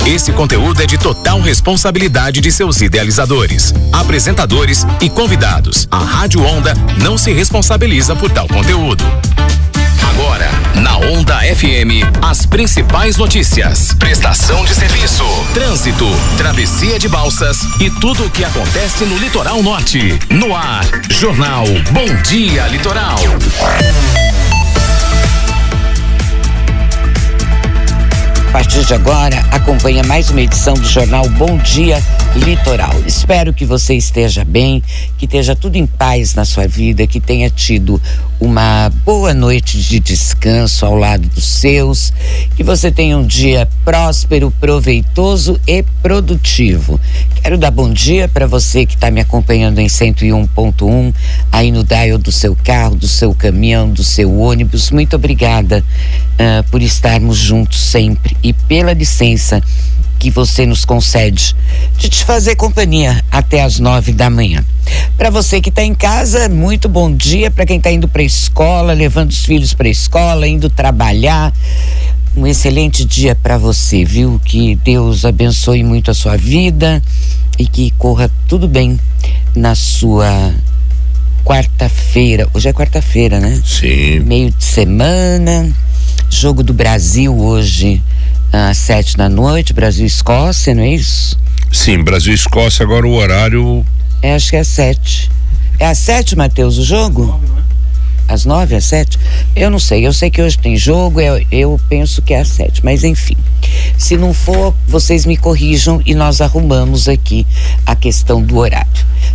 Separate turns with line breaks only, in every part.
Esse conteúdo é de total responsabilidade de seus idealizadores, apresentadores e convidados. A Rádio Onda não se responsabiliza por tal conteúdo. Agora, na Onda FM, as principais notícias, prestação de serviço, trânsito, travessia de balsas e tudo o que acontece no litoral norte. No ar, Jornal Bom Dia Litoral.
A partir de agora, acompanha mais uma edição do Jornal Bom Dia Litoral. Espero que você esteja bem, que esteja tudo em paz na sua vida, que tenha tido uma boa noite de descanso ao lado dos seus, que você tenha um dia próspero, proveitoso e produtivo. Quero dar bom dia para você que está me acompanhando em 101.1, aí no dial do seu carro, do seu caminhão, do seu ônibus. Muito obrigada por estarmos juntos sempre e pela licença que você nos concede de te fazer companhia até às 9 da manhã. Para você que está em casa, muito bom dia. Para quem está indo para a escola, levando os filhos para a escola, indo trabalhar, um excelente dia para você, viu? Que Deus abençoe muito a sua vida e que corra tudo bem na sua quarta-feira. Hoje é quarta-feira, né?
Sim.
Meio de semana, jogo do Brasil hoje às 7 da noite, Brasil e Escócia, não é isso?
Sim, Brasil e Escócia, agora o horário...
Acho que é às 7. É às 7, Matheus, o jogo? 9, não é? Às 9, às 7? Eu não sei, eu sei que hoje tem jogo, eu penso que é às 7, mas enfim. Se não for, vocês me corrijam e nós arrumamos aqui a questão do horário.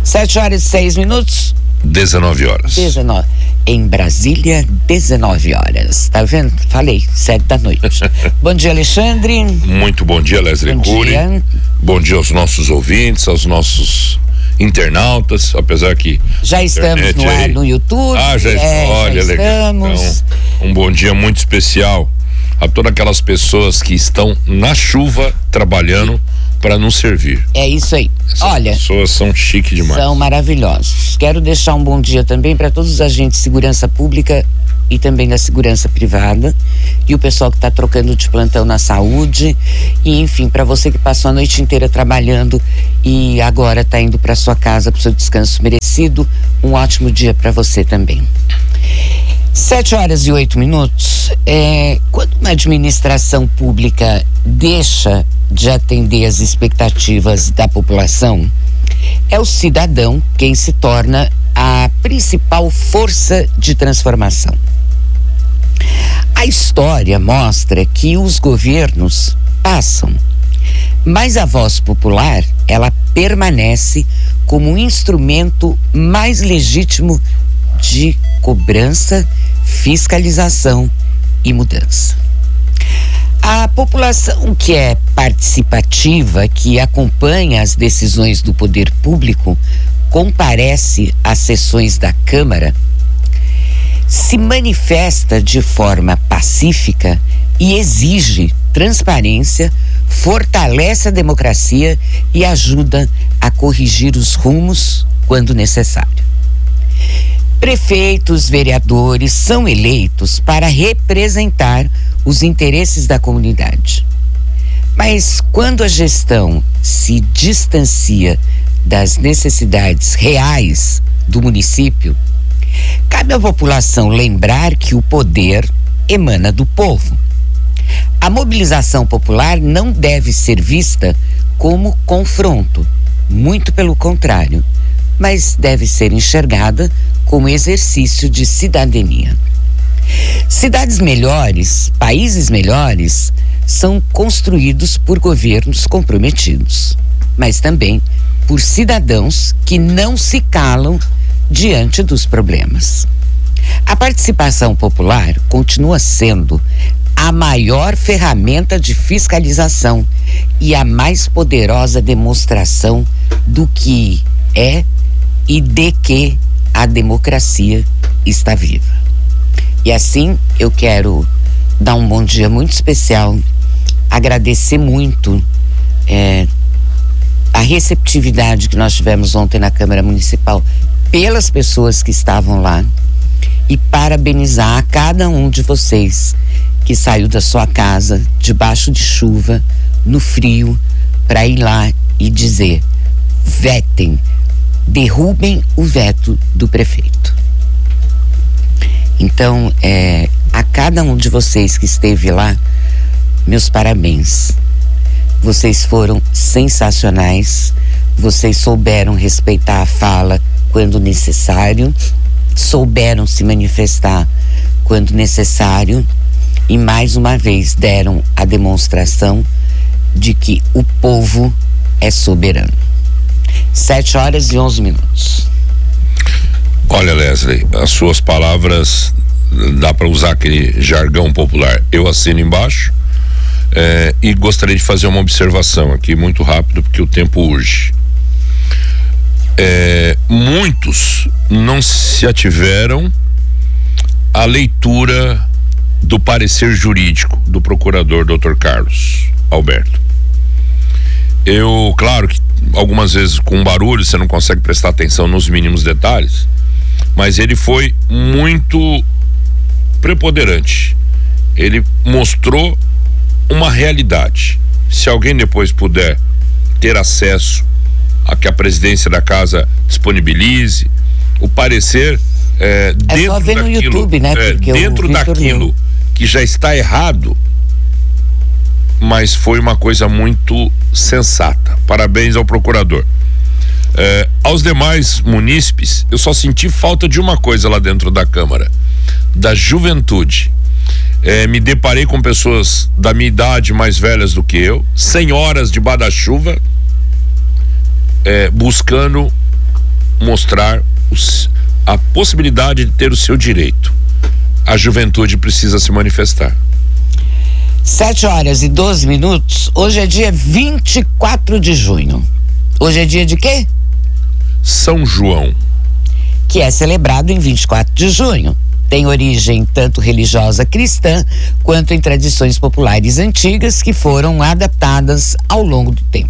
7h06.
19 horas.
19. Em Brasília, 19 horas. Tá vendo? Falei, 7 da noite. Bom dia, Alexandre.
Muito bom dia, Leslie Cury. Bom dia aos nossos ouvintes, aos nossos internautas, apesar que...
Já estamos no ar no YouTube.
Olha,
já
legal.
Estamos.
Então, um bom dia muito especial a todas aquelas pessoas que estão na chuva trabalhando para nos servir.
É isso aí. Olha,
as pessoas são chiques demais.
São maravilhosos. Quero deixar um bom dia também para todos os agentes de segurança pública e também da segurança privada e o pessoal que está trocando de plantão na saúde e enfim, para você que passou a noite inteira trabalhando e agora está indo para sua casa para o seu descanso merecido, um ótimo dia para você também. 7h08. Quando uma administração pública deixa de atender as expectativas da população, é o cidadão quem se torna a principal força de transformação. A história mostra que os governos passam, mas a voz popular, ela permanece como um instrumento mais legítimo de cobrança, fiscalização e mudança. A população que é participativa, que acompanha as decisões do poder público, comparece às sessões da Câmara, se manifesta de forma pacífica e exige transparência, fortalece a democracia e ajuda a corrigir os rumos quando necessário. Prefeitos, vereadores são eleitos para representar os interesses da comunidade. Mas quando a gestão se distancia das necessidades reais do município, cabe à população lembrar que o poder emana do povo. A mobilização popular não deve ser vista como confronto, muito pelo contrário, mas deve ser enxergada como exercício de cidadania. Cidades melhores, países melhores, são construídos por governos comprometidos, mas também por cidadãos que não se calam diante dos problemas. A participação popular continua sendo a maior ferramenta de fiscalização e a mais poderosa demonstração do que é e de que a democracia está viva. E assim eu quero dar um bom dia muito especial, agradecer muito a receptividade que nós tivemos ontem na Câmara Municipal pelas pessoas que estavam lá e parabenizar a cada um de vocês que saiu da sua casa debaixo de chuva no frio, para ir lá e dizer: vetem, derrubem o veto do prefeito. Então, a cada um de vocês que esteve lá, meus parabéns. Vocês foram sensacionais, vocês souberam respeitar a fala quando necessário, souberam se manifestar quando necessário e mais uma vez deram a demonstração de que o povo é soberano. 7h11.
Olha, Leslie, as suas palavras, dá para usar aquele jargão popular, eu assino embaixo. E gostaria de fazer uma observação aqui muito rápido, porque o tempo urge. Muitos não se ativeram à leitura do parecer jurídico do procurador Dr. Carlos Alberto. Claro que algumas vezes com barulho você não consegue prestar atenção nos mínimos detalhes, mas ele foi muito preponderante. Ele mostrou uma realidade. Se alguém depois puder ter acesso a que a presidência da casa disponibilize o parecer, dentro
só ver
daquilo,
no YouTube, né?
dentro daquilo que já está errado, mas foi uma coisa muito sensata. Parabéns ao procurador. Aos demais munícipes, eu só senti falta de uma coisa lá dentro da Câmara: da juventude. Me deparei com pessoas da minha idade, mais velhas do que eu, senhoras debaixo da chuva, buscando mostrar a possibilidade de ter o seu direito. A juventude precisa se manifestar.
7h12. Hoje é dia 24 de junho. Hoje é dia de quê?
São João,
que é celebrado em 24 de junho. Tem origem tanto religiosa cristã quanto em tradições populares antigas que foram adaptadas ao longo do tempo.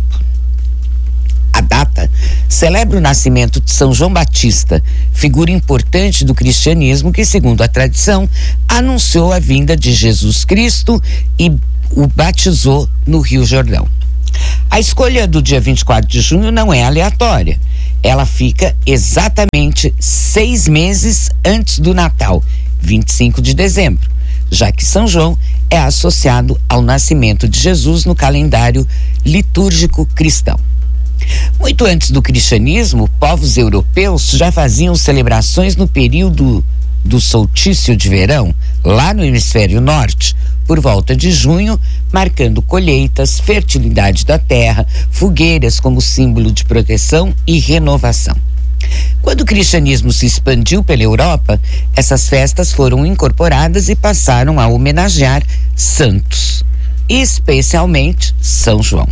A data celebra o nascimento de São João Batista, figura importante do cristianismo que, segundo a tradição, anunciou a vinda de Jesus Cristo e o batizou no Rio Jordão. A escolha do dia 24 de junho não é aleatória. Ela fica exatamente 6 meses antes do Natal, 25 de dezembro, já que São João é associado ao nascimento de Jesus no calendário litúrgico cristão. Muito antes do cristianismo, povos europeus já faziam celebrações no período do solstício de verão, lá no hemisfério norte, por volta de junho, marcando colheitas, fertilidade da terra, fogueiras como símbolo de proteção e renovação. Quando o cristianismo se expandiu pela Europa, essas festas foram incorporadas e passaram a homenagear santos, especialmente São João.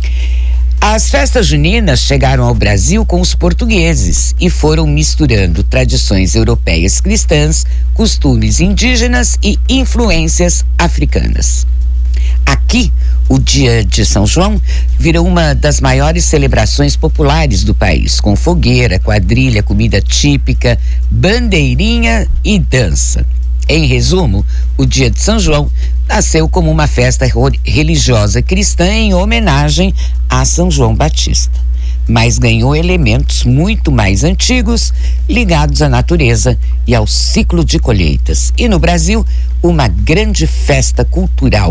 As festas juninas chegaram ao Brasil com os portugueses e foram misturando tradições europeias cristãs, costumes indígenas e influências africanas. Aqui, o dia de São João virou uma das maiores celebrações populares do país, com fogueira, quadrilha, comida típica, bandeirinha e dança. Em resumo, o dia de São João nasceu como uma festa religiosa cristã em homenagem a São João Batista, mas ganhou elementos muito mais antigos ligados à natureza e ao ciclo de colheitas. E no Brasil, uma grande festa cultural.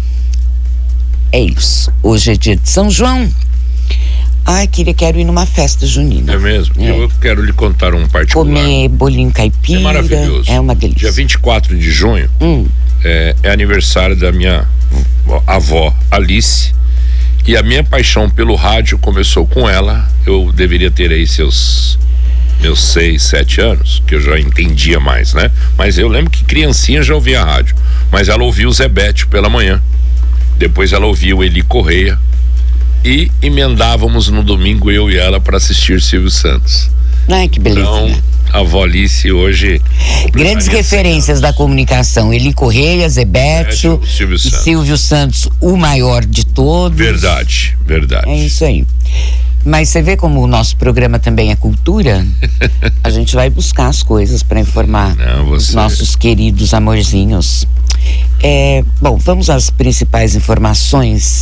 É isso. Hoje é dia de São João. Quero ir numa festa junina.
É mesmo? Eu quero lhe contar um particular.
Comer bolinho caipira.
É maravilhoso.
É uma delícia.
Dia 24 de junho é aniversário da minha avó Alice, e a minha paixão pelo rádio começou com ela. Eu deveria ter aí meus 6, 7 anos, que eu já entendia mais, né? Mas eu lembro que criancinha já ouvia rádio, mas ela ouvia o Zé Bétio pela manhã, depois ela ouvia o Eli Correia, e emendávamos no domingo, eu e ela, para assistir Silvio Santos.
Ai, que beleza.
Então, a avó Alice hoje...
Grandes referências da comunicação: Eli Correia, Zé Bétio, Silvio Santos, o maior de todos.
Verdade.
É isso aí. Mas você vê como o nosso programa também é cultura? A gente vai buscar as coisas para informar os nossos queridos amorzinhos. Bom, vamos às principais informações.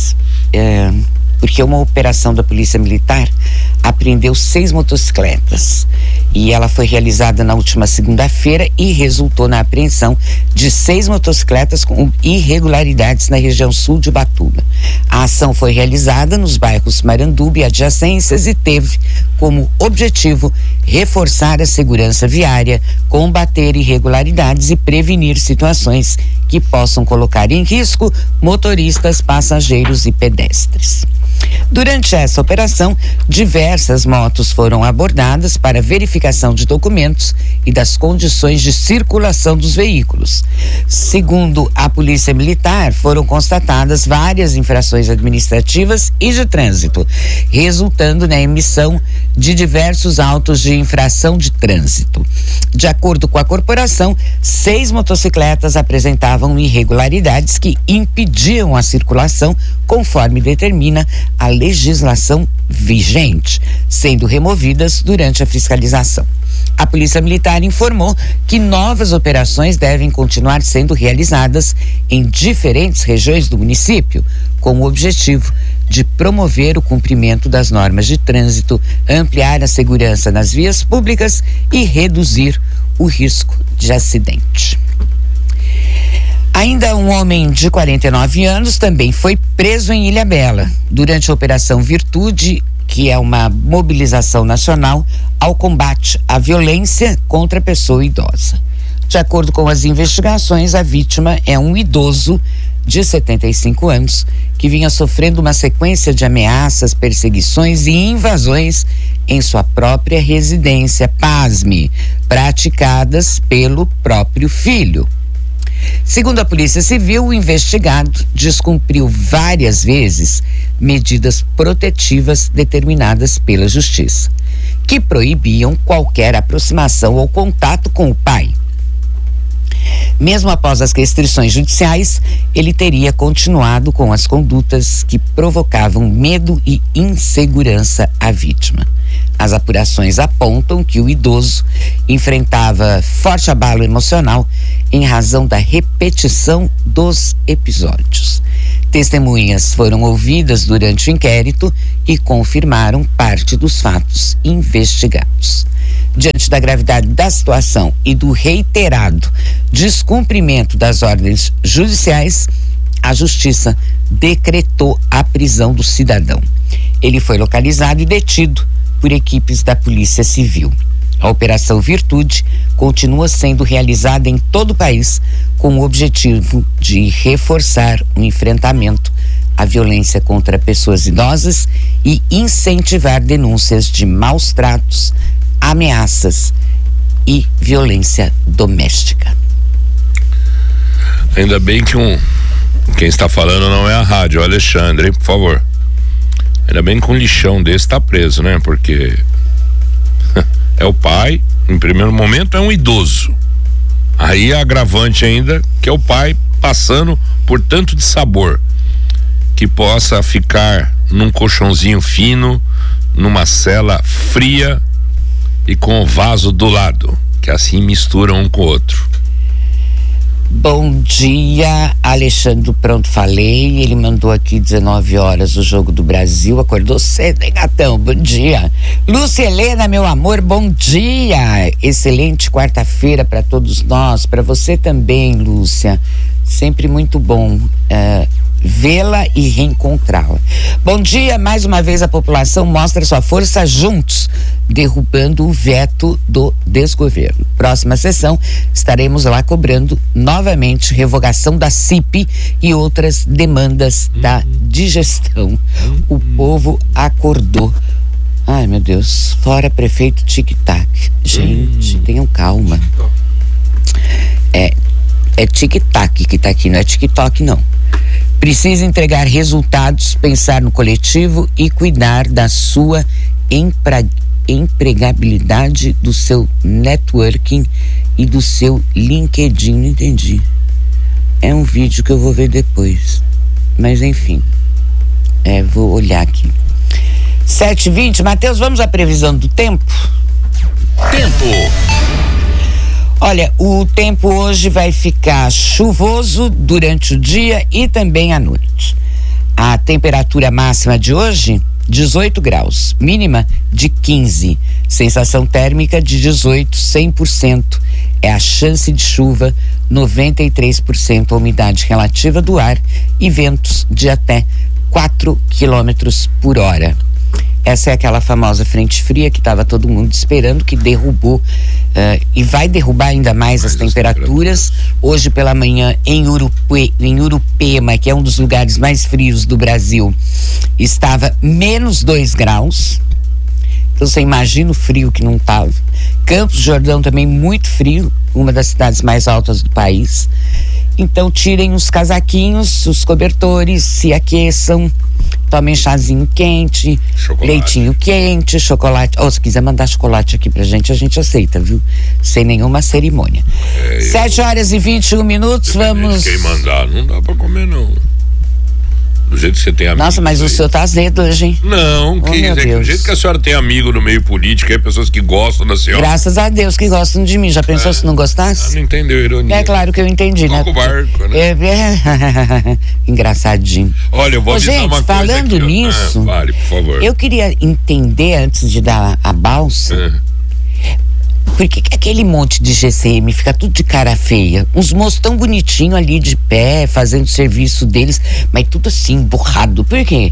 porque uma operação da Polícia Militar apreendeu 6 motocicletas e ela foi realizada na última segunda-feira e resultou na apreensão de 6 motocicletas com irregularidades na região sul de Ubatuba. A ação foi realizada nos bairros Maranduba e adjacências e teve como objetivo reforçar a segurança viária, combater irregularidades e prevenir situações que possam colocar em risco motoristas, passageiros e pedestres. Durante essa operação, diversas motos foram abordadas para verificação de documentos e das condições de circulação dos veículos. Segundo a Polícia Militar, foram constatadas várias infrações administrativas e de trânsito, resultando na emissão de diversos autos de infração de trânsito. De acordo com a corporação, 6 motocicletas apresentavam irregularidades que impediam a circulação conforme determina a legislação vigente, sendo removidas durante a fiscalização. A Polícia Militar informou que novas operações devem continuar sendo realizadas em diferentes regiões do município, com o objetivo de promover o cumprimento das normas de trânsito, ampliar a segurança nas vias públicas e reduzir o risco de acidente. Ainda um homem de 49 anos também foi preso em Ilhabela durante a Operação Virtude, que é uma mobilização nacional ao combate à violência contra a pessoa idosa. De acordo com as investigações, a vítima é um idoso de 75 anos que vinha sofrendo uma sequência de ameaças, perseguições e invasões em sua própria residência, pasme, praticadas pelo próprio filho. Segundo a Polícia Civil, o investigado descumpriu várias vezes medidas protetivas determinadas pela Justiça, que proibiam qualquer aproximação ou contato com o pai. Mesmo após as restrições judiciais, ele teria continuado com as condutas que provocavam medo e insegurança à vítima. As apurações apontam que o idoso enfrentava forte abalo emocional em razão da repetição dos episódios. Testemunhas foram ouvidas durante o inquérito e confirmaram parte dos fatos investigados. Diante da gravidade da situação e do reiterado descumprimento das ordens judiciais, a Justiça decretou a prisão do cidadão. Ele foi localizado e detido por equipes da Polícia Civil. A Operação Virtude continua sendo realizada em todo o país com o objetivo de reforçar o enfrentamento à violência contra pessoas idosas e incentivar denúncias de maus tratos, ameaças e violência doméstica.
Ainda bem que quem está falando não é a rádio, é o Alexandre, hein, por favor. Ainda bem que um lixão desse está preso, né? Porque é o pai, em primeiro momento é um idoso. Aí é agravante ainda que é o pai passando por tanto de sabor que possa ficar num colchãozinho fino, numa cela fria e com o vaso do lado, que assim misturam um com o outro.
Bom dia, Alexandre, pronto, falei. Ele mandou aqui 19 horas o Jogo do Brasil. Acordou cedo, hein, gatão? Bom dia. Lúcia Helena, meu amor, bom dia. Excelente quarta-feira para todos nós, para você também, Lúcia. Sempre muito bom vê-la e reencontrá-la. Bom dia, mais uma vez a população mostra sua força juntos, derrubando o veto do desgoverno. Próxima sessão, estaremos lá cobrando novamente revogação da CIP e outras demandas da digestão. O povo acordou. Ai, meu Deus, fora prefeito tic-tac. Gente, tenham calma. É tic-tac que tá aqui, não é TikTok não. Precisa entregar resultados, pensar no coletivo e cuidar da sua empregabilidade, do seu networking e do seu LinkedIn. Não entendi. É um vídeo que eu vou ver depois. Mas enfim, vou olhar aqui. 7h20, Matheus, vamos à previsão do tempo?
Tempo.
Olha, o tempo hoje vai ficar chuvoso durante o dia e também à noite. A temperatura máxima de hoje, 18 graus, mínima de 15, sensação térmica de 18, 100%. É a chance de chuva, 93% a umidade relativa do ar e ventos de até 4 quilômetros por hora. Essa é aquela famosa frente fria que estava todo mundo esperando, que derrubou e vai derrubar ainda mais as temperaturas. Hoje pela manhã em Urupema, que é um dos lugares mais frios do Brasil, estava menos 2 graus. Então você imagina o frio que não estava. Campos do Jordão também muito frio, uma das cidades mais altas do país. Então tirem os casaquinhos, os cobertores, se aqueçam, tomem chazinho quente, leitinho quente, chocolate. Se quiser mandar chocolate aqui pra gente, a gente aceita, viu? Sem nenhuma cerimônia. 7h21, vamos.
Quem mandar, não dá pra comer não. Do jeito que você tem amigo.
Nossa, mas o senhor tá azedo hoje, hein?
Não, do jeito que a senhora tem amigo no meio político, é pessoas que gostam da senhora.
Graças a Deus que gostam de mim. Já pensou se não gostasse?
Não entendeu a ironia.
É claro que eu entendi, né?
Toca o barco, né?
Engraçadinho.
Olha, eu vou avisar
gente,
uma coisa
falando
aqui,
nisso,
vale, por favor.
Eu queria entender, antes de dar a balsa, por que aquele monte de GCM fica tudo de cara feia? Uns moços tão bonitinhos ali de pé, fazendo o serviço deles, mas tudo assim, borrado. Por quê?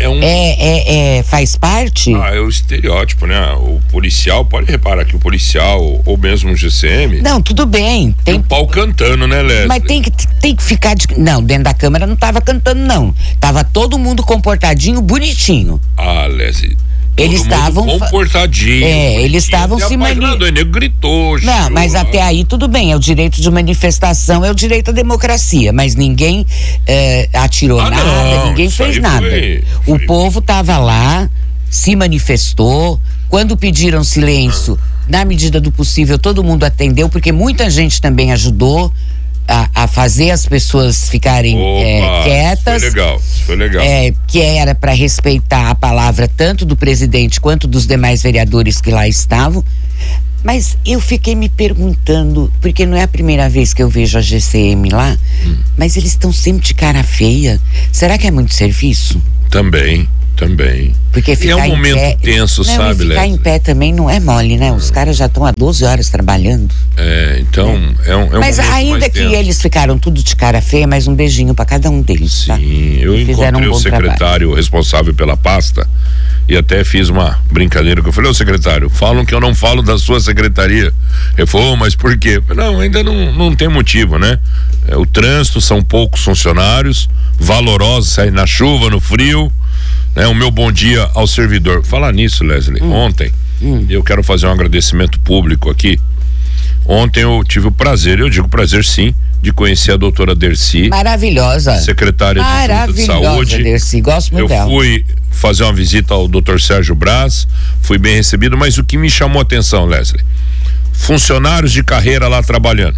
Faz parte?
É o estereótipo, né? O policial, pode reparar que o policial, ou mesmo o GCM...
Não, tudo bem.
Tem o pau cantando, né, Leslie?
Mas tem que ficar Não, dentro da câmara não tava cantando, não. Tava todo mundo comportadinho, bonitinho.
Leslie...
Eles estavam
comportadinho.
Eles estavam se manifestando.
O nego gritou.
Não, mas até aí tudo bem, é o direito de manifestação, é o direito à democracia, mas ninguém atirou nada, ninguém fez nada. O povo tava lá, se manifestou, quando pediram silêncio, na medida do possível, todo mundo atendeu, porque muita gente também ajudou a fazer as pessoas ficarem quietas.
Foi legal.
Que era para respeitar a palavra tanto do presidente quanto dos demais vereadores que lá estavam. Mas eu fiquei me perguntando, porque não é a primeira vez que eu vejo a GCM lá, mas eles estão sempre de cara feia. Será que é muito serviço?
Também.
Porque ficar
é um momento tenso, sabe,
ficar em pé também não é mole, né? Os caras já estão há 12 horas trabalhando.
Então é um
mas
momento
ainda
mais
que
tenso.
Eles ficaram tudo de cara feia, mas um beijinho para cada um deles. Tá?
Sim, eu encontrei o secretário responsável pela pasta e até fiz uma brincadeira que eu falei: ô secretário, falam que eu não falo da sua secretaria. Ele falou: mas por quê? Eu falei: não, ainda não tem motivo, né? O trânsito, são poucos funcionários, valorosos, saem na chuva, no frio. O meu bom dia ao servidor. Falar nisso, Leslie, ontem eu quero fazer um agradecimento público aqui. Ontem eu tive o prazer, eu digo prazer sim, de conhecer a doutora Dercy.
Maravilhosa.
Secretária de Saúde.
Dercy, gosto muito dela.
Eu fui fazer uma visita ao Dr. Sérgio Braz, fui bem recebido, mas o que me chamou a atenção, Leslie, funcionários de carreira lá trabalhando.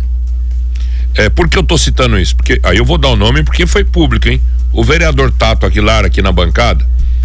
Por que eu tô citando isso? Porque aí eu vou dar o nome porque foi público, hein? O vereador Tato Aguilar, aqui na bancada,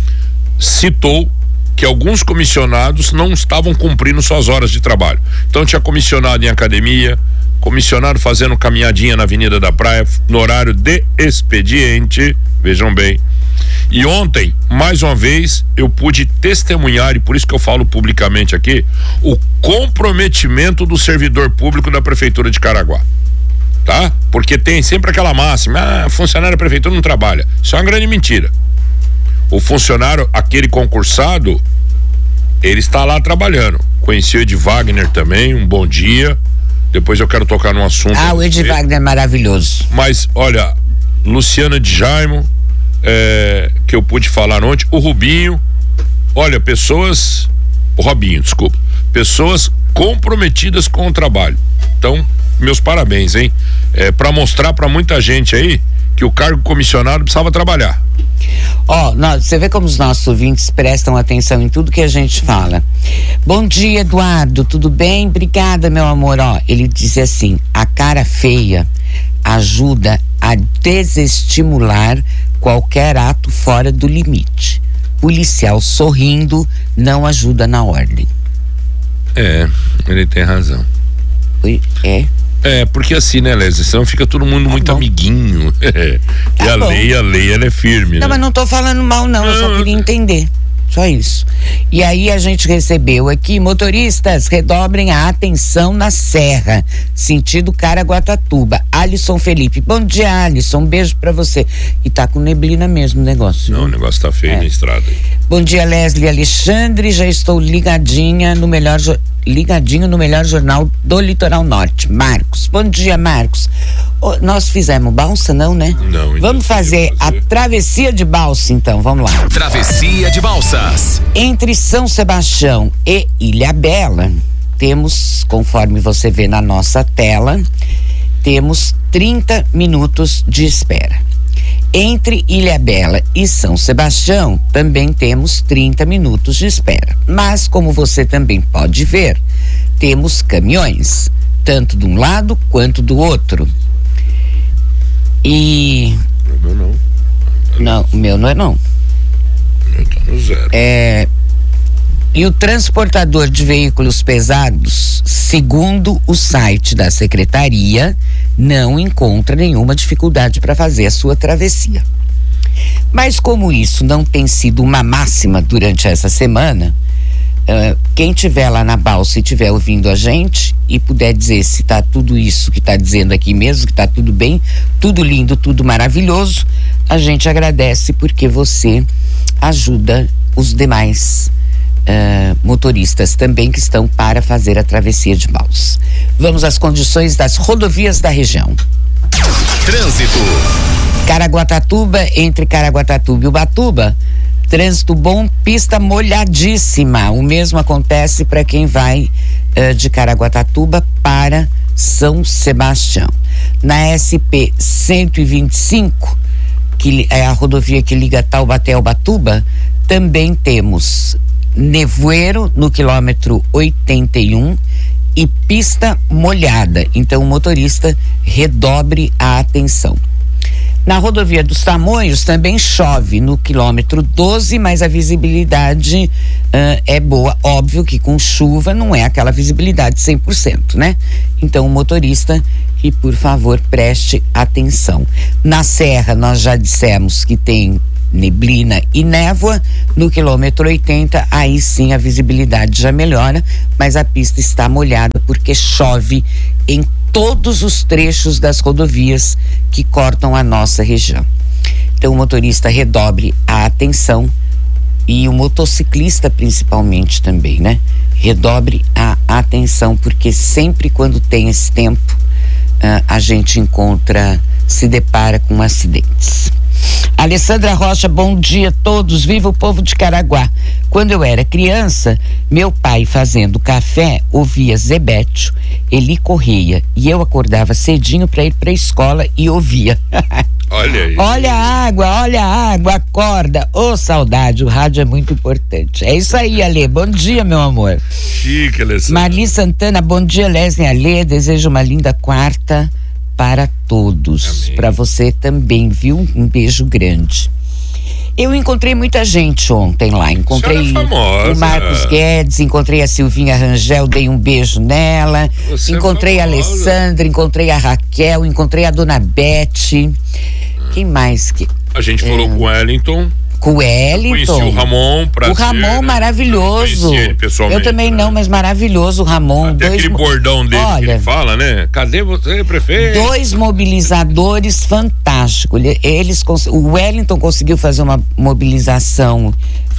citou que alguns comissionados não estavam cumprindo suas horas de trabalho. Então tinha comissionado em academia, comissionado fazendo caminhadinha na Avenida da Praia no horário de expediente, vejam bem. E ontem, mais uma vez, eu pude testemunhar, e por isso que eu falo publicamente aqui, o comprometimento do servidor público da Prefeitura de Caraguá. Tá? Porque tem sempre aquela máxima: funcionário da prefeitura não trabalha. Isso é uma grande mentira. O funcionário, aquele concursado, ele está lá trabalhando. Conheci o Ed Wagner também, um bom dia. Depois eu quero tocar num assunto.
O Ed Wagner é maravilhoso.
Mas, olha, Luciana de Jaimo, que eu pude falar ontem, o Rubinho, olha, o Robinho, desculpa, pessoas comprometidas com o trabalho. Então, meus parabéns, hein? Para mostrar para muita gente aí que o cargo comissionado precisava trabalhar.
Você vê como os nossos ouvintes prestam atenção em tudo que a gente fala. Bom dia, Eduardo, tudo bem? Obrigada, meu amor. Ele diz assim: a cara feia ajuda a desestimular qualquer ato fora do limite. Policial sorrindo não ajuda na ordem.
Ele tem razão. Porque assim, né, Leslie, senão fica todo mundo muito amiguinho. E a lei, ela é firme,
não,
né?
Mas não tô falando mal, não, eu só queria entender. Só isso. E aí a gente recebeu aqui: motoristas, redobrem a atenção na Serra, sentido Caraguatatuba. Alisson Felipe. Bom dia, Alisson, um beijo pra você. E tá com neblina mesmo o negócio.
Não, viu? O negócio tá feio na estrada.
Bom dia, Leslie Alexandre, já estou ligadinho no melhor jornal do Litoral Norte. Marcos, bom dia, Marcos. Nós fizemos balsa, não, né?
Não.
Vamos fazer a travessia de balsa, então, vamos lá.
Travessia de balsas.
Entre São Sebastião e Ilhabela, temos, conforme você vê na nossa tela, temos 30 minutos de espera. Entre Ilhabela e São Sebastião, também temos 30 minutos de espera. Mas, como você também pode ver, temos caminhões, tanto de um lado quanto do outro. E...
O meu não.
Não, o meu não é não.
O meu tá no zero.
E o transportador de veículos pesados, segundo o site da Secretaria, não encontra nenhuma dificuldade para fazer a sua travessia. Mas como isso não tem sido uma máxima durante essa semana, quem estiver lá na balsa e estiver ouvindo a gente e puder dizer se está tudo isso que está dizendo aqui mesmo, que está tudo bem, tudo lindo, tudo maravilhoso, a gente agradece, porque você ajuda os demais motoristas também que estão para fazer a travessia de balsa. Vamos às condições das rodovias da região.
Trânsito.
Caraguatatuba, entre Caraguatatuba e Ubatuba, trânsito bom, pista molhadíssima. O mesmo acontece para quem vai de Caraguatatuba para São Sebastião. Na SP 125, que é a rodovia que liga Taubaté ao Ubatuba, também temos nevoeiro no quilômetro 81 e pista molhada. Então o motorista redobre a atenção. Na rodovia dos Tamoios também chove no quilômetro 12, mas a visibilidade é boa. Óbvio que com chuva não é aquela visibilidade 100%, né? Então o motorista, que por favor preste atenção. Na Serra nós já dissemos que tem neblina e névoa. No quilômetro 80, aí sim a visibilidade já melhora, mas a pista está molhada porque chove em todos os trechos das rodovias que cortam a nossa região. Então o motorista redobre a atenção, e o motociclista principalmente também, né? Redobre a atenção, porque sempre quando tem esse tempo, a gente se depara com acidentes. Alessandra Rocha, bom dia a todos, viva o povo de Caraguá. Quando eu era criança, meu pai fazendo café ouvia Zebétio, Eli Correia, e eu acordava cedinho para ir para a escola e ouvia.
Olha aí.
Olha a água, acorda. Ô, saudade, o rádio é muito importante. É isso aí, Alê, bom dia, meu amor.
Chique, Alessandra.
Marli Santana, bom dia, Leslie Alê, desejo uma linda quarta para todos. Para você também, viu? Um beijo grande. Eu encontrei muita gente ontem lá. Encontrei o Marcos Guedes, encontrei a Silvinha Rangel, dei um beijo nela. Encontrei a Alessandra, encontrei a Raquel, encontrei a Dona Beth. Quem mais que...
A gente falou com o Wellington.
Com o Wellington.
Conheci o Ramon, prazer,
o Ramon,
né?
maravilhoso.
Conheci ele pessoalmente.
Eu também não, mas maravilhoso o Ramon.
Até aquele bordão dele que ele fala, né? Cadê você, prefeito?
2 mobilizadores fantásticos. O Wellington conseguiu fazer uma mobilização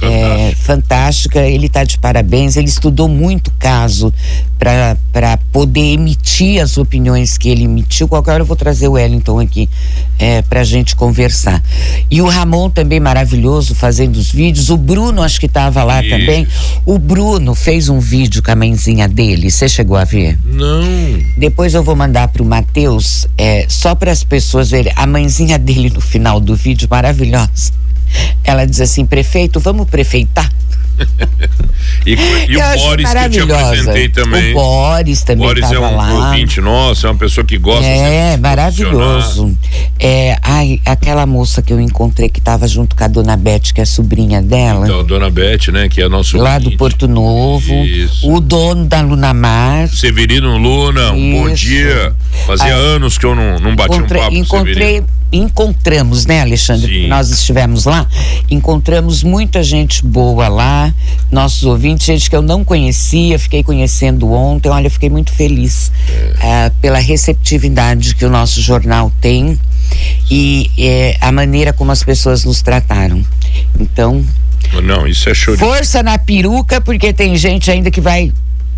fantástica. Ele está de parabéns. Ele estudou muito caso para poder emitir as opiniões que ele emitiu. Qualquer hora eu vou trazer o Wellington aqui pra gente conversar. E o Ramon também maravilhoso, fazendo os vídeos. O Bruno acho que estava lá também. O Bruno fez um vídeo com a mãezinha dele. Você chegou a ver?
Não.
Depois eu vou mandar pro Matheus, só para as pessoas verem. A mãezinha dele no final do vídeo, maravilhosa. Ela diz assim: prefeito, vamos prefeitar?
E o Boris, que eu te apresentei também.
O Boris também estava lá.
É um ouvinte nosso, é uma pessoa que gosta.
É, maravilhoso. Aquela moça que eu encontrei que estava junto com a Dona Beth, que é a sobrinha dela.
Então, Dona Beth, né, que é nosso
lá
ouvinte.
Do Porto Novo. Isso. O dono da Lunamar.
Severino Luna, bom dia. Fazia anos que eu não bati um papo com o Severino.
Encontramos, né, Alexandre? Nós estivemos lá, encontramos muita gente boa lá, nossos ouvintes, gente que eu não conhecia, fiquei conhecendo ontem. Olha, eu fiquei muito feliz pela receptividade que o nosso jornal tem e a maneira como as pessoas nos trataram. Então,
não, isso é show.
Força na peruca, porque tem gente ainda que vai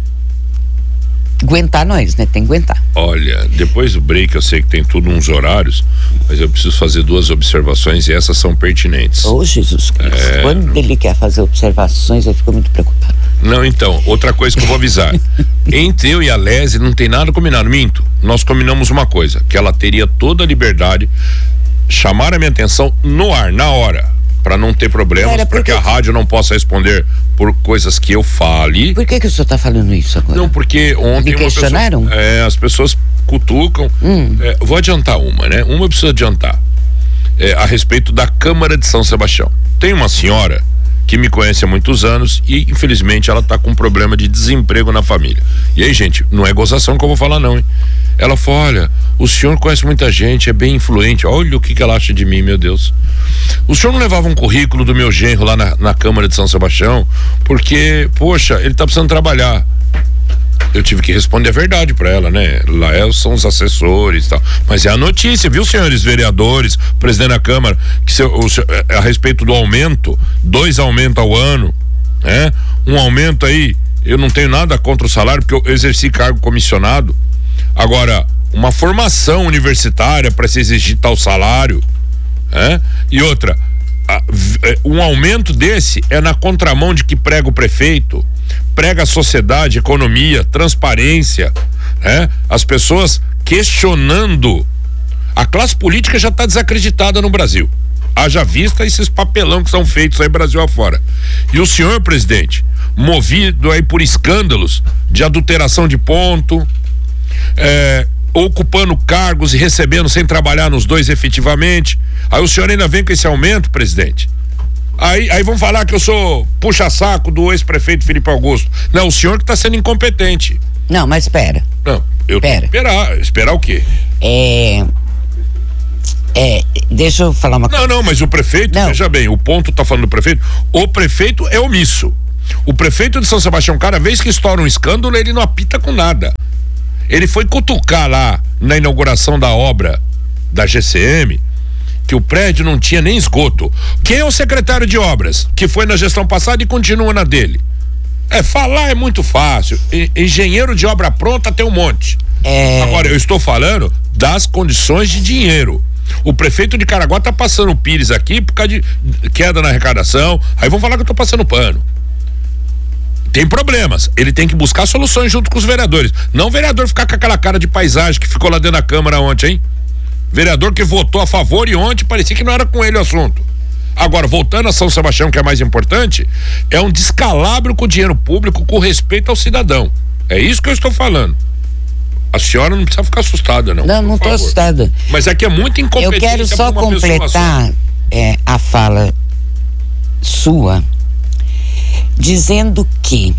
aguentar nós, né? Tem que aguentar.
Olha, depois do break eu sei que tem tudo uns horários, mas eu preciso fazer 2 observações e essas são pertinentes.
Ô, Jesus Cristo, quando ele quer fazer observações eu fico muito preocupado.
Não, então, outra coisa que eu vou avisar. Entre eu e a Lese não tem nada combinado, minto. Nós combinamos uma coisa, que ela teria toda a liberdade, chamar a minha atenção no ar, na hora, para não ter problemas, para que a rádio não possa responder por coisas que eu fale.
Por que o senhor está falando isso agora?
Não, porque ontem
me questionaram?
As pessoas cutucam. Vou adiantar uma, né? Uma eu preciso adiantar. A respeito da Câmara de São Sebastião. Tem uma senhora que me conhece há muitos anos e infelizmente ela tá com um problema de desemprego na família. E aí, gente, não é gozação que eu vou falar não, hein? Ela falou, olha, o senhor conhece muita gente, é bem influente, olha o que ela acha de mim, meu Deus. O senhor não levava um currículo do meu genro lá na Câmara de São Sebastião? Porque, poxa, ele tá precisando trabalhar. Eu tive que responder a verdade pra ela, né? Lá são os assessores e tal. Mas é a notícia, viu, senhores vereadores, presidente da Câmara, que a respeito do aumento, 2 aumentos ao ano, né? Um aumento aí, eu não tenho nada contra o salário, porque eu exerci cargo comissionado. Agora, uma formação universitária para se exigir tal salário, né? E outra, um aumento desse é na contramão de que prega o prefeito, prega a sociedade, economia, transparência, né? As pessoas questionando. A classe política já está desacreditada no Brasil. Haja vista esses papelão que são feitos aí Brasil afora. E o senhor presidente, movido aí por escândalos de adulteração de ponto, ocupando cargos e recebendo sem trabalhar nos 2 efetivamente. Aí o senhor ainda vem com esse aumento, presidente. Aí vão falar que eu sou puxa-saco do ex-prefeito Felipe Augusto. Não, o senhor que está sendo incompetente.
Não, mas espera.
Não, eu tenho que esperar o quê?
Deixa eu falar uma coisa.
Não, mas o prefeito, veja bem, o ponto tá falando do prefeito, o prefeito é omisso. O prefeito de São Sebastião, cada vez que estoura um escândalo, ele não apita com nada. Ele foi cutucar lá na inauguração da obra da GCM, que o prédio não tinha nem esgoto. Quem é o secretário de obras? Que foi na gestão passada e continua na dele. Falar é muito fácil. Engenheiro de obra pronta tem um monte. Agora, eu estou falando das condições de dinheiro. O prefeito de Caraguá tá passando o pires aqui por causa de queda na arrecadação. Aí vão falar que eu tô passando pano. Tem problemas, ele tem que buscar soluções junto com os vereadores. Não o vereador ficar com aquela cara de paisagem que ficou lá dentro da Câmara ontem, hein? Vereador que votou a favor e ontem parecia que não era com ele o assunto. Agora, voltando a São Sebastião, que é mais importante, é um descalabro com o dinheiro público com respeito ao cidadão. É isso que eu estou falando. A senhora não precisa ficar assustada, não.
Não estou assustada.
Mas é que é muito incompetente.
Eu quero só completar a fala sua, dizendo que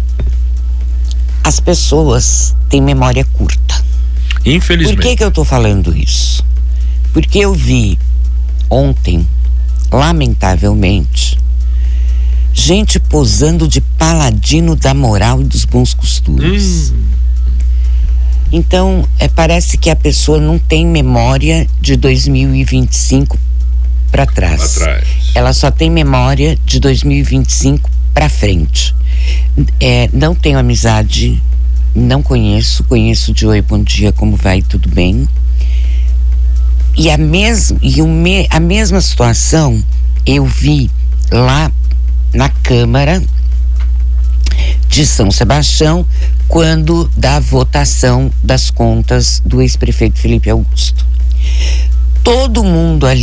as pessoas têm memória curta.
Infelizmente.
Por que eu estou falando isso? Porque eu vi ontem, lamentavelmente, gente posando de paladino da moral e dos bons costumes. Então, parece que a pessoa não tem memória de 2025 para trás. Ela só tem memória de 2025 para frente. Não tenho amizade, não conheço de oi, bom dia, como vai, tudo bem? E a mesma situação eu vi lá na Câmara de São Sebastião, quando da votação das contas do ex-prefeito Felipe Augusto. Todo mundo ali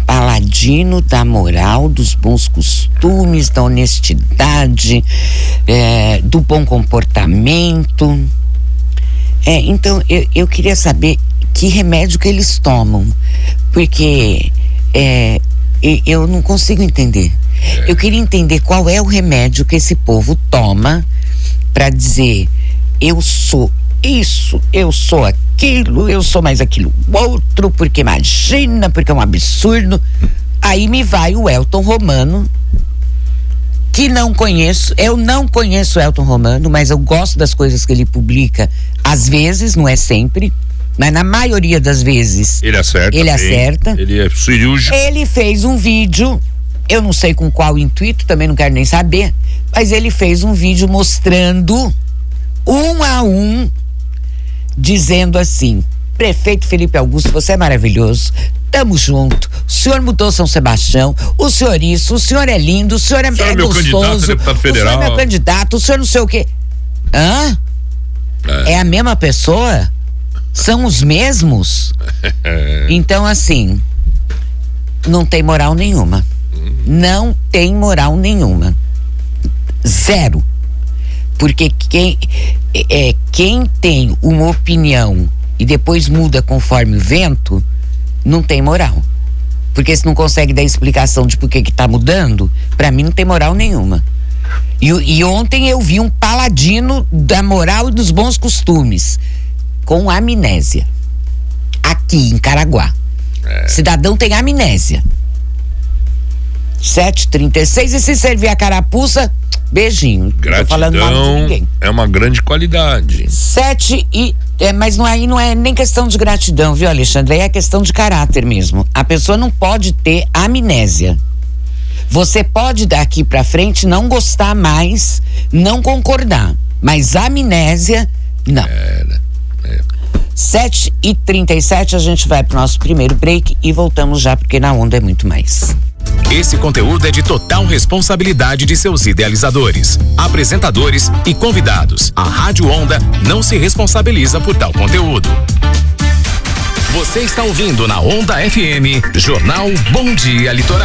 paladino da moral, dos bons costumes, da honestidade, do bom comportamento. Então eu queria saber que remédio que eles tomam, porque eu não consigo entender. Eu queria entender qual é o remédio que esse povo toma para dizer: eu sou isso, eu sou aquilo, eu sou mais aquilo outro, porque imagina, porque é um absurdo. Aí me vai o Elton Romano, que não conheço. Eu não conheço o Elton Romano, mas eu gosto das coisas que ele publica, às vezes, não é sempre, mas na maioria das vezes
ele acerta. Ele é cirúrgico. Ele
fez um vídeo, eu não sei com qual intuito, também não quero nem saber, mas ele fez um vídeo mostrando um a um, dizendo assim: prefeito Felipe Augusto, você é maravilhoso, tamo junto, o senhor mudou São Sebastião, o senhor isso, o senhor é lindo, o senhor é gostoso,
deputado federal.
O senhor é meu candidato, o senhor não sei o quê. É a mesma pessoa? São os mesmos? Então, assim, não tem moral nenhuma. Não tem moral nenhuma. Zero. Porque quem tem uma opinião e depois muda conforme o vento, não tem moral. Porque se não consegue dar explicação de por que tá mudando, pra mim não tem moral nenhuma. E ontem eu vi um paladino da moral e dos bons costumes, com amnésia, aqui em Caraguá. Cidadão tem amnésia. 7h36, e se servir a carapuça, beijinho.
Gratidão,
não tô falando nada de ninguém.
É uma grande qualidade.
Mas não é nem questão de gratidão, viu, Alexandre? É questão de caráter mesmo. A pessoa não pode ter amnésia. Você pode daqui pra frente não gostar mais, não concordar, mas amnésia, não. 7h37, a gente vai pro nosso primeiro break e voltamos já, porque na onda é muito mais.
Esse conteúdo é de total responsabilidade de seus idealizadores, apresentadores e convidados. A Rádio Onda não se responsabiliza por tal conteúdo. Você está ouvindo na Onda FM, Jornal Bom Dia Litoral.